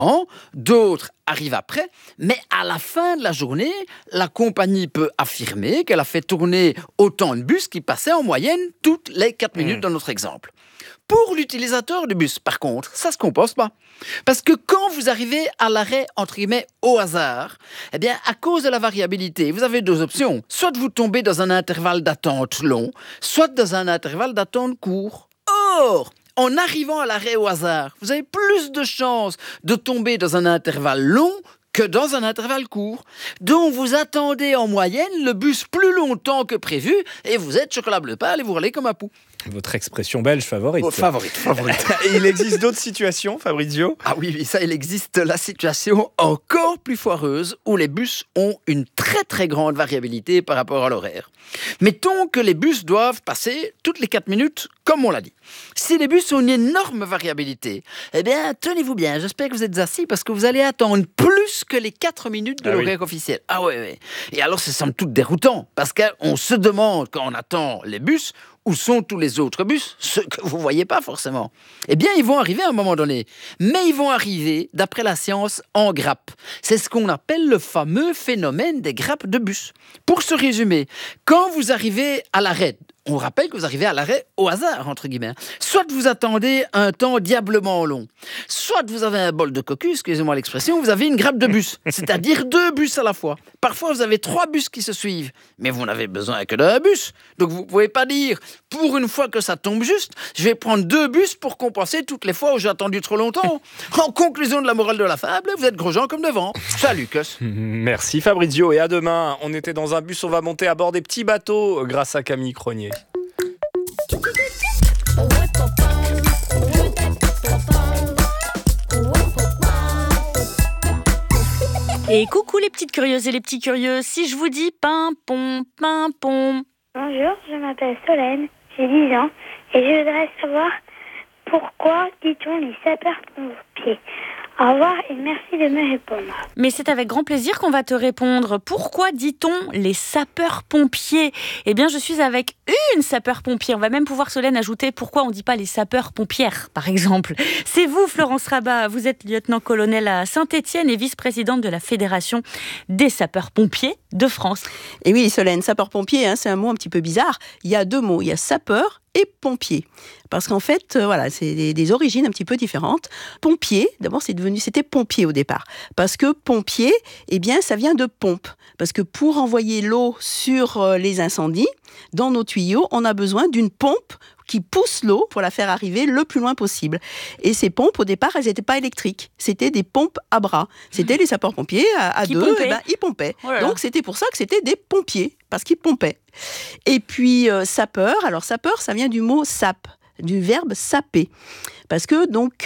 d'autres arrivent après, mais à la fin de la journée, la compagnie peut affirmer qu'elle a fait tourner autant de bus qui passaient en moyenne toutes les 4 minutes dans notre exemple. Pour l'utilisateur du bus, par contre, ça ne se compose pas. Parce que quand vous arrivez à l'arrêt, entre guillemets, au hasard, eh bien, à cause de la variabilité, vous avez 2 options. Soit vous tombez dans un intervalle d'attente long, soit dans un intervalle d'attente court. Or, en arrivant à l'arrêt au hasard, vous avez plus de chances de tomber dans un intervalle long que dans un intervalle court. Donc, vous attendez en moyenne le bus plus longtemps que prévu et vous êtes chocolat bleu pâle et vous roulez comme un pou. Votre expression belge favorite. Oh, favorite. Et il existe d'autres situations, Fabrizio ? Ah oui, ça, il existe la situation encore plus foireuse où les bus ont une très très grande variabilité par rapport à l'horaire. Mettons que les bus doivent passer toutes les 4 minutes, comme on l'a dit. Si les bus ont une énorme variabilité, eh bien, tenez-vous bien, j'espère que vous êtes assis parce que vous allez attendre plus que les 4 minutes de l'horaire officiel. Ah ouais. Et alors, c'est somme toute déroutant parce qu'on se demande quand on attend les bus, où sont tous les autres bus, ceux que vous ne voyez pas forcément. Eh bien, ils vont arriver à un moment donné. Mais ils vont arriver, d'après la science, en grappes. C'est ce qu'on appelle le fameux phénomène des grappes de bus. Pour se résumer, quand vous arrivez à l'arrêt, on rappelle que vous arrivez à l'arrêt au hasard, entre guillemets. Soit vous attendez un temps diablement long, soit vous avez un bol de cocu, excusez-moi l'expression, vous avez une grappe de bus, c'est-à-dire 2 bus à la fois. Parfois, vous avez 3 bus qui se suivent, mais vous n'avez besoin que d'un bus. Donc, vous ne pouvez pas dire, pour une fois que ça tombe juste, je vais prendre 2 bus pour compenser toutes les fois où j'ai attendu trop longtemps. En conclusion de la morale de la fable, vous êtes gros gens comme devant. Salut, Cus. Merci Fabrizio, et à demain. On était dans un bus, on va monter à bord des petits bateaux grâce à Camille Cronier. Et coucou les petites curieuses et les petits curieux, si je vous dis pimpon. Bonjour, je m'appelle Solène, j'ai 10 ans et je voudrais savoir pourquoi dit-on les sapeurs-pompiers. Au revoir et merci de me répondre. Mais c'est avec grand plaisir qu'on va te répondre. Pourquoi dit-on les sapeurs-pompiers ? Eh bien, je suis avec une sapeur-pompier. On va même pouvoir, Solène, ajouter pourquoi on ne dit pas les sapeurs-pompières, par exemple. C'est vous, Florence Rabat. Vous êtes lieutenant-colonel à Saint-Étienne et vice-présidente de la Fédération des sapeurs-pompiers de France. Et oui, Solène, sapeur-pompier, c'est un mot un petit peu bizarre. Il y a 2 mots. Il y a sapeur et pompier. Parce qu'en fait, c'est des origines un petit peu différentes. Pompier, d'abord, c'était pompier au départ. Parce que pompier, eh bien, ça vient de pompe. Parce que pour envoyer l'eau sur les incendies, dans nos tuyaux, on a besoin d'une pompe qui pousse l'eau pour la faire arriver le plus loin possible. Et ces pompes, au départ, elles n'étaient pas électriques. C'était des pompes à bras. C'était les sapeurs-pompiers à 2, ils pompaient. Oh là là. Donc, c'était pour ça que c'était des pompiers, parce qu'ils pompaient. Et puis, sapeur, alors sapeur, ça vient du mot sape, du verbe saper. Parce que, donc,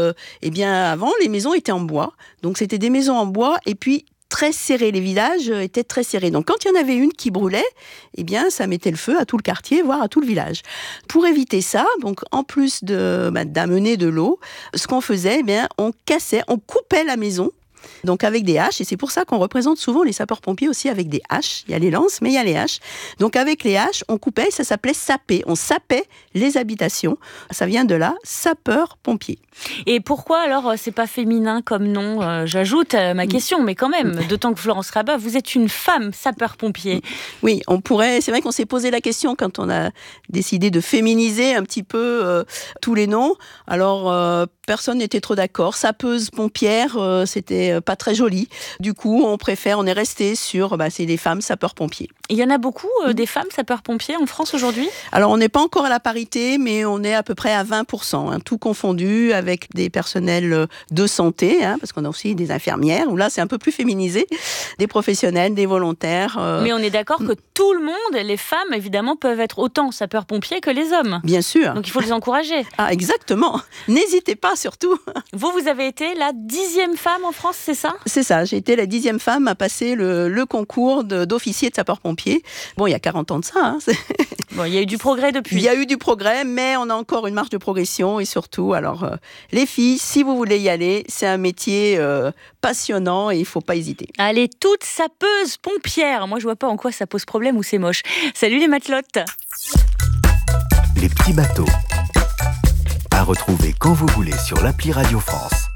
avant, les maisons étaient en bois. Donc, c'était des maisons en bois, et puis très serrées. Les villages étaient très serrés. Donc, quand il y en avait une qui brûlait, eh bien, ça mettait le feu à tout le quartier, voire à tout le village. Pour éviter ça, donc, en plus d'amener de l'eau, ce qu'on faisait, eh bien, on coupait la maison. Donc avec des haches, et c'est pour ça qu'on représente souvent les sapeurs-pompiers aussi avec des haches. Il y a les lances, mais il y a les haches. Donc avec les haches, on coupait, ça s'appelait saper. On sapait les habitations. Ça vient de là, sapeur-pompier. Et pourquoi alors c'est pas féminin comme nom ? J'ajoute ma question, mais quand même, d'autant que Florence Rabat, vous êtes une femme sapeur-pompier. Oui, c'est vrai qu'on s'est posé la question quand on a décidé de féminiser un petit peu tous les noms. Alors, personne n'était trop d'accord. Sapeuse, pompière, c'était pas très joli. Du coup, on est resté sur, c'est des femmes sapeurs-pompiers. Il y en a beaucoup des femmes sapeurs-pompiers en France aujourd'hui ? Alors, on n'est pas encore à la parité, mais on est à peu près à 20%, tout confondu avec des personnels de santé, parce qu'on a aussi des infirmières, où là, c'est un peu plus féminisé, des professionnels, des volontaires. Mais on est d'accord que tout le monde, les femmes, évidemment, peuvent être autant sapeurs-pompiers que les hommes. Bien sûr. Donc, il faut les encourager. Ah, exactement. N'hésitez pas, surtout. Vous avez été la 10e femme en France, c'est ça ? C'est ça, j'ai été la 10e femme à passer le concours d'officier de sapeur-pompier. Bon, il y a 40 ans de ça. Bon, il y a eu du progrès depuis. Il y a eu du progrès, mais on a encore une marge de progression. Et surtout, alors, les filles, si vous voulez y aller, c'est un métier passionnant et il ne faut pas hésiter. Allez, toutes sapeuses pompières. Moi, je ne vois pas en quoi ça pose problème ou c'est moche. Salut les matelotes. Les petits bateaux. À retrouver quand vous voulez sur l'appli Radio France.